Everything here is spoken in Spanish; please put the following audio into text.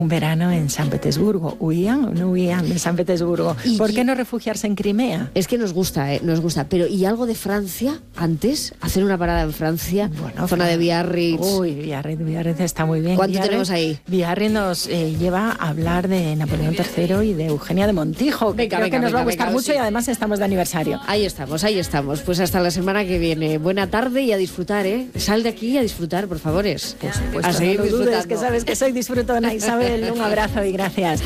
un verano en San Petersburgo. ¿Huían o no huían de San Petersburgo? ¿Por qué no refugiarse en Crimea? Es que nos gusta. Pero ¿y algo de Francia antes? ¿Hacer una parada en Francia? Bueno, zona de Biarritz. Uy, Biarritz está muy bien. ¿Cuánto tenemos ahí? Biarritz nos lleva a hablar de Napoleón III y de Eugenia de Montijo, que creo que nos va a gustar mucho, sí. Y además estamos de aniversario. Ahí estamos. Pues hasta la semana que viene. Buena tarde y a disfrutar, ¿eh? Sal de aquí a disfrutar, por favor. Pues a seguir disfrutando. Que sabes que soy disfrutona, Isabel. Un abrazo y gracias.